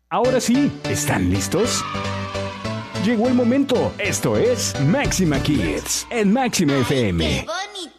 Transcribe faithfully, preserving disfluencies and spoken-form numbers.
Ahora sí, ¿están listos? Llegó el momento. Esto es Máxima Kids en Máxima F M. ¡Qué bonito!